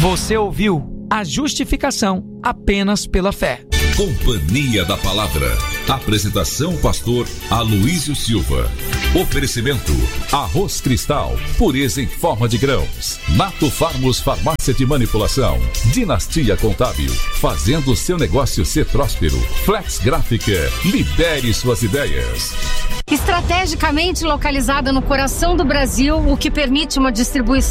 Você ouviu a justificação apenas pela fé. Companhia da Palavra. Apresentação pastor Aloísio Silva. Oferecimento Arroz Cristal, pureza em forma de grãos. Nato Farmos Farmácia de Manipulação. Dinastia Contábil, fazendo seu negócio ser próspero. Flex Gráfica, lidere suas ideias. Estrategicamente localizada no coração do Brasil, o que permite uma distribuição